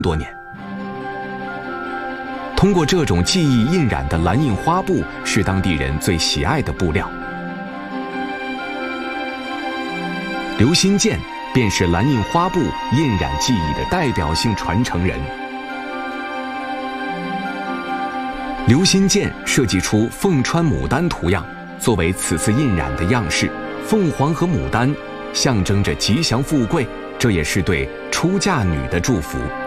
多年。通过这种技艺印染的蓝印花布是当地人最喜爱的布料。刘新建便是蓝印花布印染技艺的代表性传承人。刘新建设计出凤穿牡丹图样作为此次印染的样式，凤凰和牡丹象征着吉祥富贵，这也是对出嫁女的祝福。